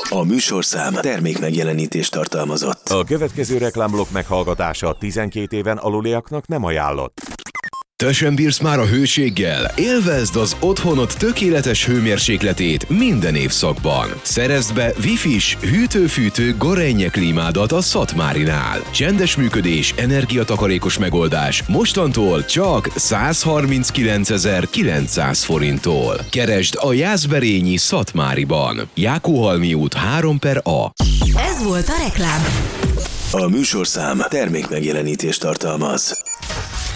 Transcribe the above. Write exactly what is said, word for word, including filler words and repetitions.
A műsorszám termék megjelenítést tartalmazott. A következő reklámblokk meghallgatása tizenkét éven aluliaknak nem ajánlott. Te sem bírsz már a hőséggel? Élvezd az otthonod tökéletes hőmérsékletét minden évszakban. Szerezd be Wi-Fi-s, hűtő-fűtő Gorenje klímádat a Szatmárinál. Csendes működés, energiatakarékos megoldás. Mostantól csak százharminckilencezer-kilencszáz forinttól. Keresd a Jászberényi Szatmáriban. Jákóhalmi út három per A. Ez volt a reklám. A műsorszám termék megjelenítést tartalmaz.